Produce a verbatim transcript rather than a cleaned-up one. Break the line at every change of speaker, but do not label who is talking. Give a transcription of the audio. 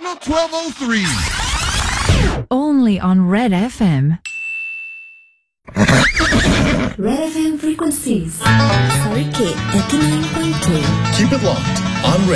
Channel twelve oh three.
Only on Red F M.
Red F M frequencies. Sorry, K, eighty-nine point two.
Keep it locked on Red.